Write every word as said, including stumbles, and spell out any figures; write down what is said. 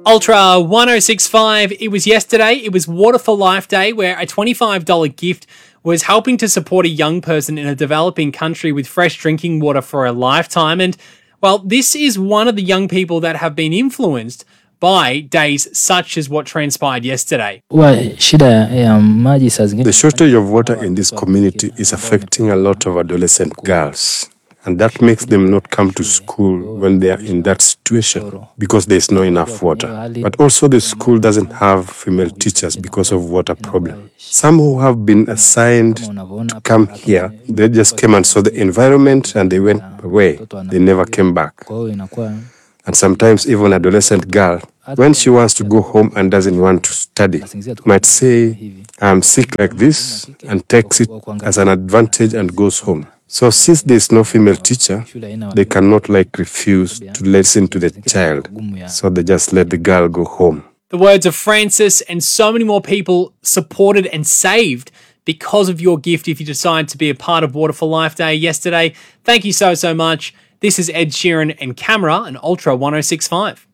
Ultra one oh six point five, it was yesterday, it was Water for Life Day, where a twenty-five dollars gift was helping to support a young person in a developing country with fresh drinking water for a lifetime. And, well, this is one of the young people that have been influenced by days such as what transpired yesterday. The shortage of water in this community is affecting a lot of adolescent girls. And that makes them not come to school when they are in that situation because there's not enough water. But also the school doesn't have female teachers because of water problem. Some who have been assigned to come here, they just came and saw the environment and they went away. They never came back. And sometimes even adolescent girl, when she wants to go home and doesn't want to study, might say, I'm sick like this, and takes it as an advantage and goes home. So since there's no female teacher, they cannot like refuse to listen to the child. So they just let the girl go home. The words of Francis and so many more people supported and saved because of your gift if you decide to be a part of Water for Life Day yesterday. Thank you so, so much. This is Ed Sheeran and Camera on Ultra one oh six point five.